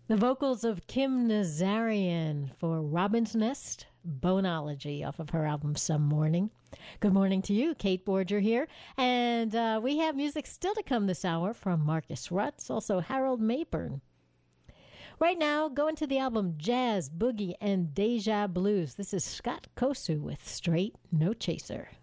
The vocals of Kim Nazarian for Robin's Nest, Boneology, off of her album Some Morning. Good morning to you. Kate Borger here. And we have music still to come this hour from Marcus Rutz, also Harold Mayburn. Right now, going to the album Jazz, Boogie, and Deja Blues. This is Scott Kosu with Straight No Chaser.